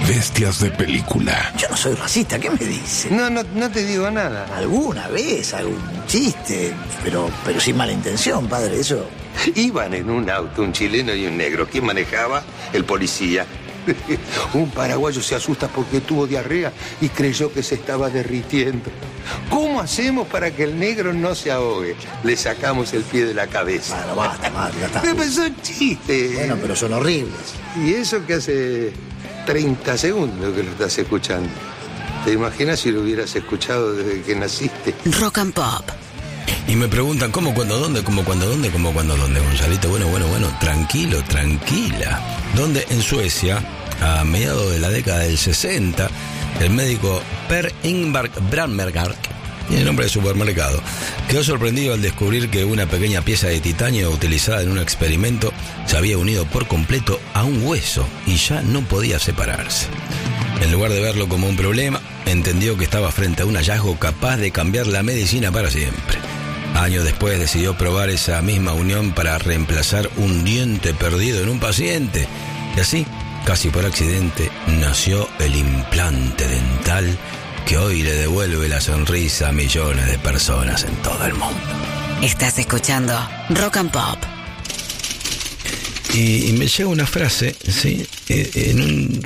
Bestias de película. Yo no soy racista, ¿qué me dice? No te digo nada. Alguna vez, algún chiste, pero sin mala intención, padre, eso. Iban en un auto un chileno y un negro. ¿Quién manejaba? El policía. Un paraguayo se asusta porque tuvo diarrea y creyó que se estaba derritiendo. ¿Cómo hacemos para que el negro no se ahogue? Le sacamos el pie de la cabeza. Bueno, basta, madre, ya está. Pero son chistes. Bueno, pero son horribles. Y eso que hace 30 segundos que lo estás escuchando. ¿Te imaginas si lo hubieras escuchado desde que naciste? Rock and Pop. Y me preguntan cómo, cuándo, dónde, Gonzalito. Bueno, tranquila. Donde en Suecia, a mediados de la década del 60, el médico Per Ingvar Brandberg, tiene nombre de supermercado, quedó sorprendido al descubrir que una pequeña pieza de titanio utilizada en un experimento se había unido por completo a un hueso y ya no podía separarse. En lugar de verlo como un problema, entendió que estaba frente a un hallazgo capaz de cambiar la medicina para siempre. Años después decidió probar esa misma unión para reemplazar un diente perdido en un paciente. Y así, casi por accidente, nació el implante dental que hoy le devuelve la sonrisa a millones de personas en todo el mundo. Estás escuchando Rock and Pop. Y me llega una frase, ¿sí? En un